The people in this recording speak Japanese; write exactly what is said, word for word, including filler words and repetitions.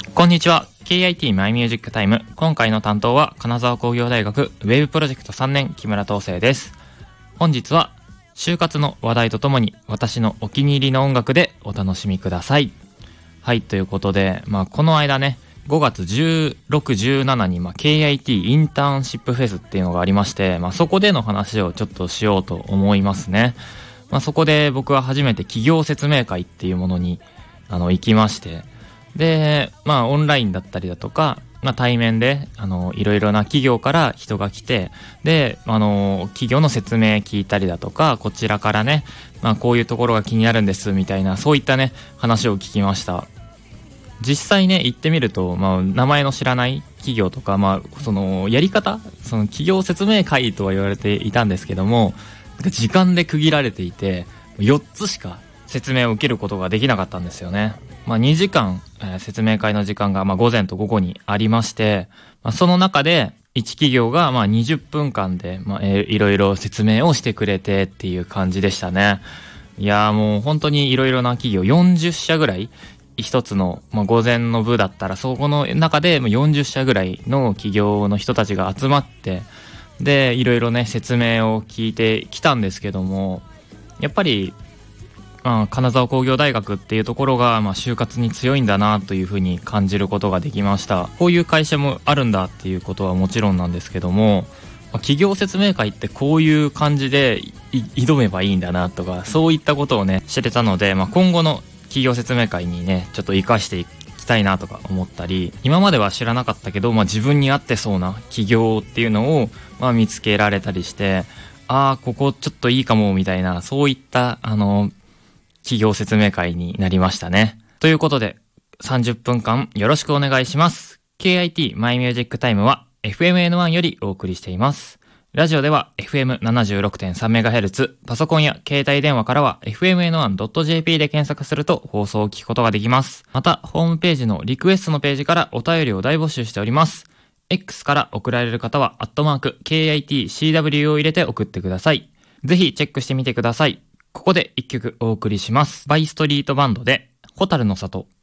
こんにちは。ケーアイティー マイミュージックタイム。今回の担当は金沢工業大学ウェブプロジェクトさんねん木村東生です。本日は就活の話題とともに私のお気に入りの音楽でお楽しみください。はい、ということで、まあこの間ね、ごがつじゅうろく、じゅうしちに、まあ、ケーアイティー インターンシップフェスっていうのがありまして、まあそこでの話をちょっとしようと思いますね。まあそこで僕は初めて企業説明会っていうものにあの行きまして、で、まあオンラインだったりだとか、まあ対面で、あの、いろいろな企業から人が来て、で、あの、企業の説明聞いたりだとか、こちらからね、まあこういうところが気になるんですみたいな、そういったね、話を聞きました。実際ね、行ってみると、まあ名前の知らない企業とか、まあそのやり方、その企業説明会とは言われていたんですけども、時間で区切られていて、よっつしか説明を受けることができなかったんですよね。まあ、にじかん、えー、説明会の時間がまあ午前と午後にありまして、まあ、その中でいち企業がまあにじゅっぷんかんでまあ、えー、いろいろ説明をしてくれてっていう感じでしたね。いやーもう本当にいろいろな企業よんじゅっしゃぐらい一つの、まあ、午前の部だったらそこの中でよんじゅっしゃぐらいの企業の人たちが集まって、でいろいろね説明を聞いてきたんですけども、やっぱりまあ、金沢工業大学っていうところが、まあ、就活に強いんだなというふうに感じることができました。こういう会社もあるんだっていうことはもちろんなんですけども、まあ、企業説明会ってこういう感じで挑めばいいんだなとか、そういったことをね知れたので、まあ、今後の企業説明会にねちょっと活かしていきたいなとか思ったり、今までは知らなかったけど、まあ、自分に合ってそうな企業っていうのを、まあ、見つけられたりして、ああここちょっといいかもみたいな、そういったあの企業説明会になりましたね。ということで、さんじゅっぷんかんよろしくお願いします。ケーアイティー マイミュージックタイムは エフエムエヌワン よりお送りしています。ラジオでは エフエムななじゅうろくてんさんメガヘルツ、パソコンや携帯電話からは エフエムエヌワンドットジェーピー で検索すると放送を聞くことができます。また、ホームページのリクエストのページからお便りを大募集しております。X から送られる方は、アットマーク、ケーアイティーシーダブリュー を入れて送ってください。ぜひチェックしてみてください。ここで一曲お送りします。バイストリートバンドで、ホタルの里。